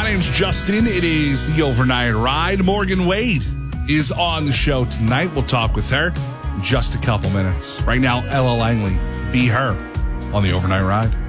name's Justin. It is the Overnight Ride. Morgan Wade is on the show tonight. We'll talk with her in just a couple minutes. Right now, Ella Langley, Be Her on the Overnight Ride.